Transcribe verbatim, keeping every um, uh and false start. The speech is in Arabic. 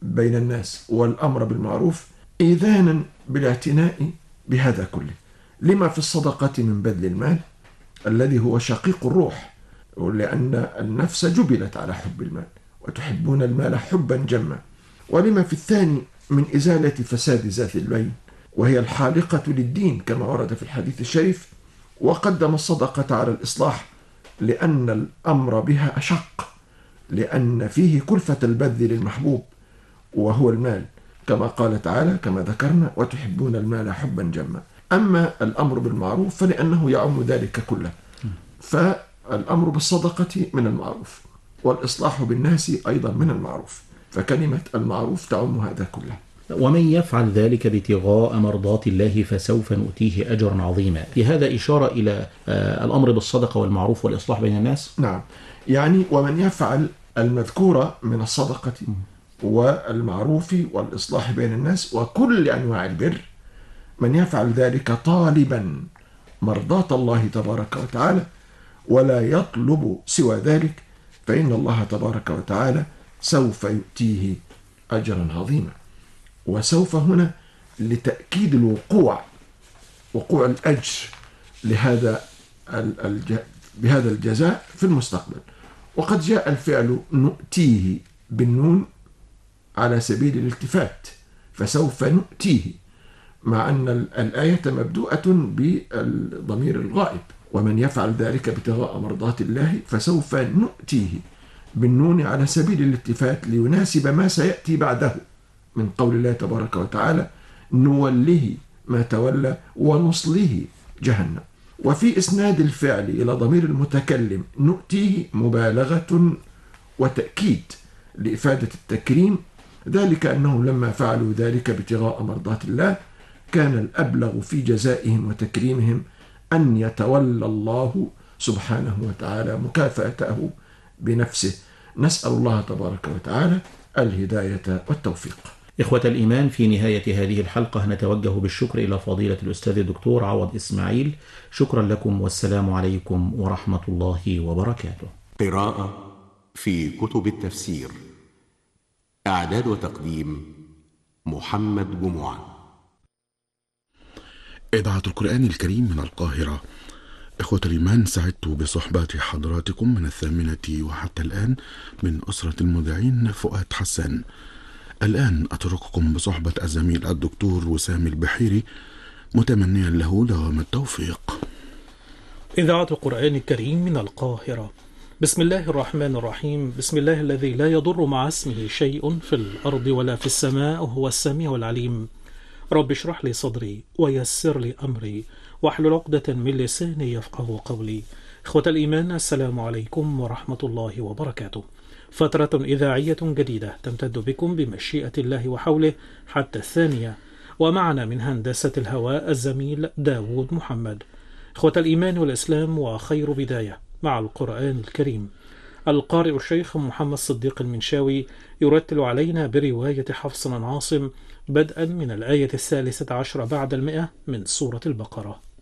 بين الناس والأمر بالمعروف إيذانا بالاعتناء بهذا كله، لما في الصدقة من بذل المال الذي هو شقيق الروح، لأن النفس جبلت على حب المال وتحبون المال حبا جما، ولما في الثاني من إزالة فساد ذات البين وهي الحالقة للدين كما ورد في الحديث الشريف، وقدم الصدقة على الإصلاح لأن الأمر بها أشق، لأن فيه كلفة البذل للمحبوب وهو المال، كما قال تعالى كما ذكرنا وتحبون المال حبا جما. أما الأمر بالمعروف فلأنه يعم ذلك كله، فالأمر بالصدقة من المعروف والإصلاح بالناس أيضا من المعروف، فكلمة المعروف تعم هذا كله. ومن يفعل ذلك ابتغاء مرضات الله فسوف نؤتيه أجرا عظيما. في هذا إشارة إلى الأمر بالصدقة والمعروف والإصلاح بين الناس؟ نعم، يعني ومن يفعل المذكورة من الصدقة والمعروف والإصلاح بين الناس وكل أنواع البر، من يفعل ذلك طالبا مرضاة الله تبارك وتعالى ولا يطلب سوى ذلك، فإن الله تبارك وتعالى سوف يؤتيه أجرا عظيما. وسوف هنا لتأكيد الوقوع، وقوع الأجر لهذا الج... بهذا الجزاء في المستقبل. وقد جاء الفعل نؤتيه بالنون على سبيل الالتفات، فسوف نؤتيه، مع أن الآية مبدوءة بالضمير الغائب، ومن يفعل ذلك ابتغاء مرضات الله فسوف نؤتيه بالنون على سبيل الالتفات ليناسب ما سيأتي بعده من قول الله تبارك وتعالى نوله ما تولى ونصله جهنم. وفي إسناد الفعل إلى ضمير المتكلم نؤتيه مبالغة وتأكيد لإفادة التكريم، ذلك أنهم لما فعلوا ذلك ابتغاء مرضات الله كان الأبلغ في جزائهم وتكريمهم أن يتولى الله سبحانه وتعالى مكافأته بنفسه. نسأل الله تبارك وتعالى الهداية والتوفيق. إخوة الإيمان، في نهاية هذه الحلقة نتوجه بالشكر إلى فضيلة الأستاذ الدكتور عوض إسماعيل. شكرا لكم والسلام عليكم ورحمة الله وبركاته. قراءة في كتب التفسير، إعداد وتقديم محمد جمعة. إذاعة القرآن الكريم من القاهرة. إخوة الإيمان، سعدت بصحبة حضراتكم من الثامنة وحتى الآن من أسرة المذيعين فؤاد حسان. الآن أترككم بصحبة الزميل الدكتور وسام البحيري، متمنيا له دوام التوفيق. إذاعة القرآن الكريم من القاهرة. بسم الله الرحمن الرحيم. بسم الله الذي لا يضر مع اسمه شيء في الأرض ولا في السماء وهو السميع العليم. رب اشرح لي صدري ويسر لي أمري واحلل عقدة من لساني يفقه قولي. إخوة الإيمان، السلام عليكم ورحمة الله وبركاته. فترة إذاعية جديدة تمتد بكم بمشيئة الله وحوله حتى الثانية، ومعنا من هندسة الهواء الزميل داود محمد. إخوة الإيمان والإسلام، وخير بداية مع القرآن الكريم. القارئ الشيخ محمد صديق المنشاوي يرتل علينا برواية حفص عن عاصم بدءا من الآية الثالثة عشر بعد المئة من سورة البقرة.